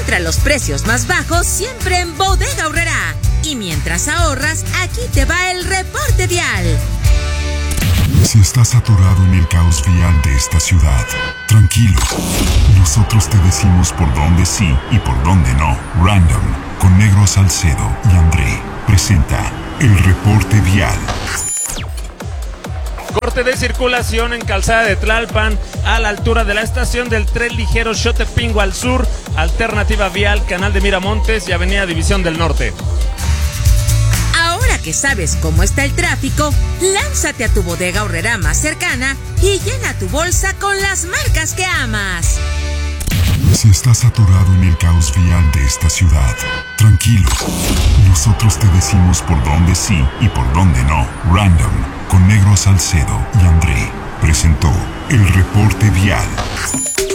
Encuentra los precios más bajos siempre en Bodega Aurrerá. Y mientras ahorras, aquí te va el reporte vial. Si estás saturado en el caos vial de esta ciudad, tranquilo. Nosotros te decimos por dónde sí y por dónde no. Random, con Negro Salcedo y André, presenta el reporte vial. Corte de circulación en Calzada de Tlalpan, a la altura de la estación del tren ligero Xotepingo al sur, alternativa vial Canal de Miramontes y Avenida División del Norte. Ahora que sabes cómo está el tráfico, lánzate a tu Bodega Aurrerá más cercana y llena tu bolsa con las marcas que amas. Si estás saturado en el caos vial de esta ciudad, tranquilo. Nosotros te decimos por dónde sí y por dónde no. Random, con Negro Salcedo y André, presentó el reporte vial.